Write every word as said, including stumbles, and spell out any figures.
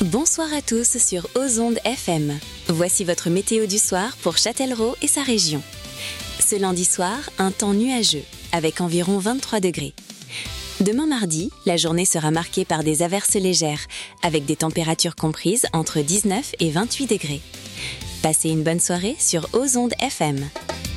Bonsoir à tous sur Ozonde F M. Voici votre météo du soir pour Châtellerault et sa région. Ce lundi soir, un temps nuageux, avec environ vingt-trois degrés. Demain mardi, la journée sera marquée par des averses légères, avec des températures comprises entre dix-neuf et vingt-huit degrés. Passez une bonne soirée sur Ozonde F M.